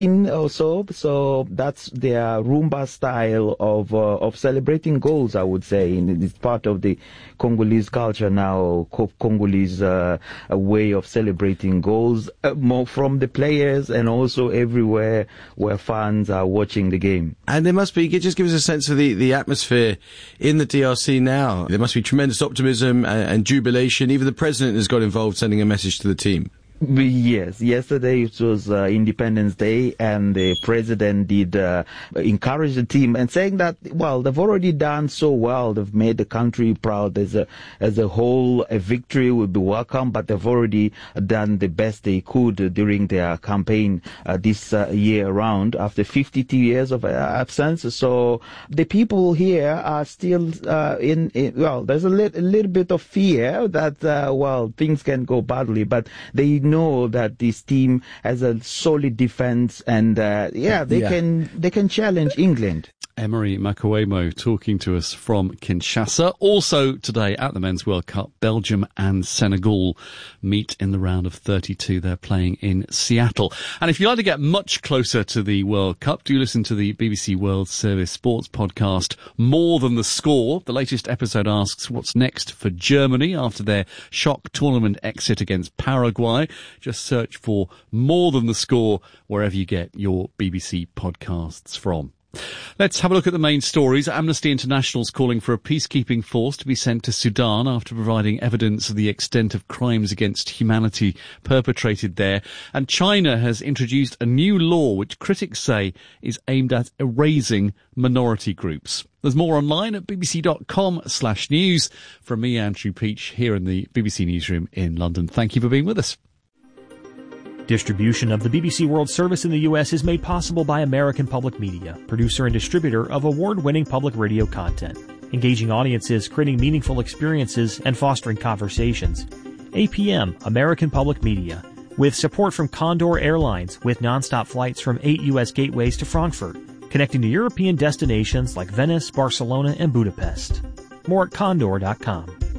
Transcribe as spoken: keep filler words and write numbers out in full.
Also, so that's their Rumba style of uh, of celebrating goals, I would say. And it's part of the Congolese culture now, Congolese uh, way of celebrating goals, uh, more from the players and also everywhere where fans are watching the game. And there must be, it just gives us a sense of the, the atmosphere in the D R C now. There must be tremendous optimism and, and jubilation. Even the president has got involved, sending a message to the team. Yes, yesterday it was uh, Independence Day, and the president did uh, encourage the team and saying that, well, they've already done so well. They've made the country proud as a as a whole. A victory would be welcome, but they've already done the best they could during their campaign uh, this uh, year around after fifty-two years of uh, absence. So the people here are still uh, in, in, well, there's a, li- a little bit of fear that, uh, well, things can go badly, but they know that this team has a solid defense, and uh, yeah, they yeah. can they can challenge England. Emery Makuemo talking to us from Kinshasa. Also today at the Men's World Cup, Belgium and Senegal meet in the round of thirty-two. They're playing in Seattle. And if you'd like to get much closer to the World Cup, do listen to the B B C World Service Sports podcast, More Than the Score. The latest episode asks what's next for Germany after their shock tournament exit against Paraguay. Just search for More Than the Score wherever you get your B B C podcasts from. Let's have a look at the main stories. Amnesty International is calling for a peacekeeping force to be sent to Sudan after providing evidence of the extent of crimes against humanity perpetrated there. And China has introduced a new law which critics say is aimed at erasing minority groups. There's more online at bbc.com slash news. From me, Andrew Peach, here in the B B C Newsroom in London. Thank you for being with us. Distribution of the B B C World Service in the U S is made possible by American Public Media, producer and distributor of award-winning public radio content, engaging audiences, creating meaningful experiences, and fostering conversations. A P M, American Public Media, with support from Condor Airlines, with nonstop flights from eight U S gateways to Frankfurt, connecting to European destinations like Venice, Barcelona, and Budapest. More at condor dot com.